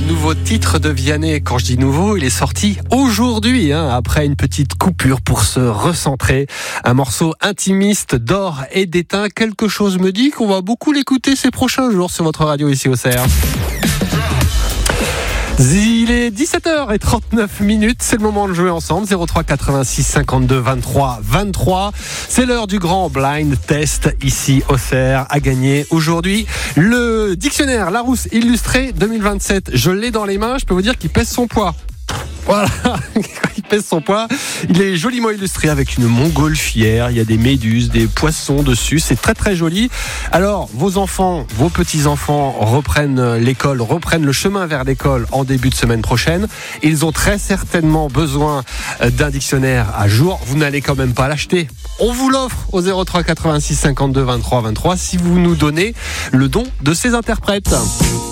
nouveau titre de Vianney. Quand je dis nouveau, il est sorti aujourd'hui, après une petite coupure pour se recentrer. Un morceau intimiste d'or et d'étain. Quelque chose me dit qu'on va beaucoup l'écouter ces prochains jours sur votre radio ici au CERF. Il est 17h39, c'est le moment de jouer ensemble. 03 86 52 23 23. C'est l'heure du grand blind test ici au CERF. À gagner aujourd'hui le dictionnaire Larousse illustré 2027. Je l'ai dans les mains, je peux vous dire qu'il pèse son poids. Voilà, il pèse son poids. Il est joliment illustré avec une montgolfière. Il y a des méduses, des poissons dessus. C'est très très joli. Alors, vos enfants, vos petits-enfants reprennent l'école, reprennent le chemin vers l'école en début de semaine prochaine. Ils ont très certainement besoin d'un dictionnaire à jour. Vous n'allez quand même pas l'acheter. On vous l'offre au 03 86 52 23 23 si vous nous donnez le don de ces interprètes.